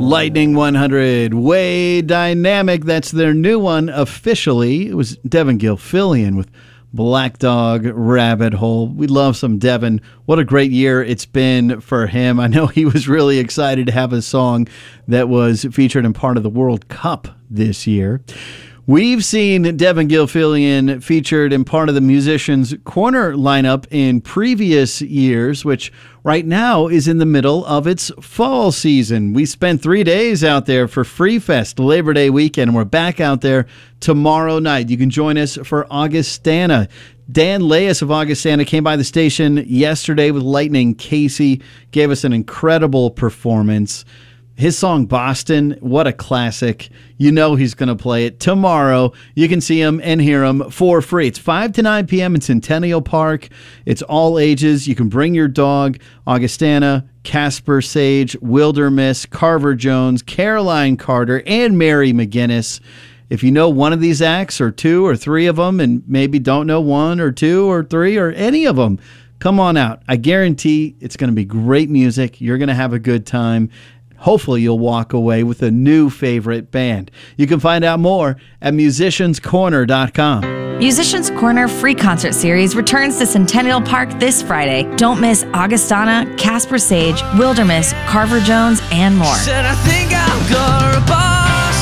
Lightning 100, Way Dynamic. That's their new one officially. It was Devin Gilfillian with Black Dog Rabbit Hole. We love some Devin. What a great year it's been for him. I know he was really excited to have a song that was featured in part of the World Cup this year. We've seen Devin Gilfillian featured in part of the Musicians Corner lineup in previous years, which right now is in the middle of its fall season. We spent 3 days out there for Free Fest, Labor Day weekend, and we're back out there tomorrow night. You can join us for Augustana. Dan Leyes of Augustana came by the station yesterday with Lightning Casey, gave us an incredible performance. His song Boston, what a classic. You know he's going to play it tomorrow. You can see him and hear him for free. It's 5 to 9 p.m. in Centennial Park. It's all ages. You can bring your dog. Augustana, Casper Sage, Wilderness, Carver Jones, Caroline Carter, and Mary McGinnis. If you know one of these acts or two or three of them and maybe don't know one or two or three or any of them, come on out. I guarantee it's going to be great music. You're going to have a good time. Hopefully you'll walk away with a new favorite band. You can find out more at musicianscorner.com. Musicians Corner Free Concert Series returns to Centennial Park this Friday. Don't miss Augustana, Casper Sage, Wilderness, Carver Jones, and more. Said I think I'll go to Boston.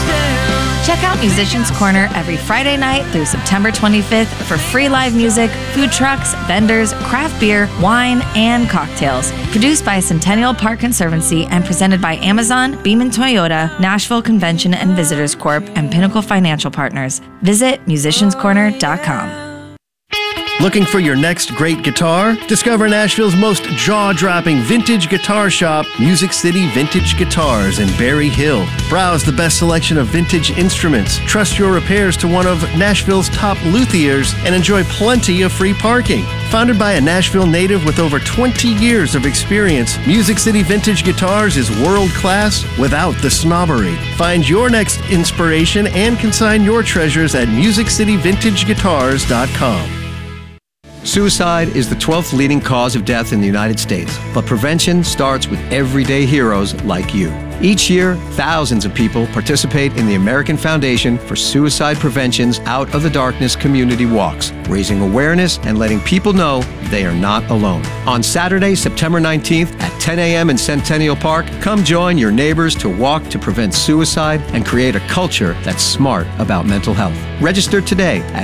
Check out Musicians Corner every Friday night through September 25th for free live music, food trucks, vendors, craft beer, wine, and cocktails. Produced by Centennial Park Conservancy and presented by Amazon, Beaman Toyota, Nashville Convention and Visitors Corp., and Pinnacle Financial Partners. Visit musicianscorner.com. Looking for your next great guitar? Discover Nashville's most jaw-dropping vintage guitar shop, Music City Vintage Guitars in Berry Hill. Browse the best selection of vintage instruments, trust your repairs to one of Nashville's top luthiers, and enjoy plenty of free parking. Founded by a Nashville native with over 20 years of experience, Music City Vintage Guitars is world-class without the snobbery. Find your next inspiration and consign your treasures at musiccityvintageguitars.com. Suicide is the 12th leading cause of death in the United States, but prevention starts with everyday heroes like you. Each year, thousands of people participate in the American Foundation for Suicide Prevention's Out of the Darkness community walks, raising awareness and letting people know they are not alone. On Saturday, September 19th at 10 a.m. in Centennial Park, come join your neighbors to walk to prevent suicide and create a culture that's smart about mental health. Register today at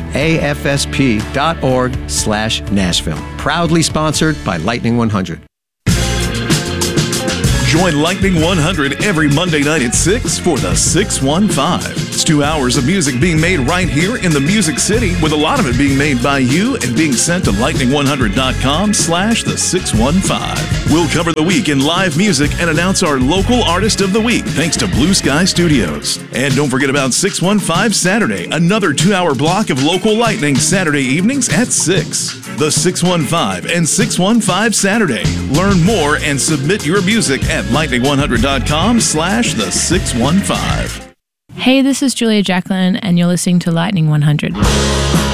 afsp.org/Nashville. Proudly sponsored by Lightning 100. Join Lightning 100 every Monday night at 6 for the 615. It's 2 hours of music being made right here in the Music City, with a lot of it being made by you and being sent to lightning100.com/the 615. We'll cover the week in live music and announce our local artist of the week, thanks to Blue Sky Studios. And don't forget about 615 Saturday, another 2-hour block of local Lightning Saturday evenings at 6. The 615 and 615 Saturday. Learn more and submit your music at lightning100.com/the 615. Hey, this is Julia Jacqueline, and you're listening to Lightning 100.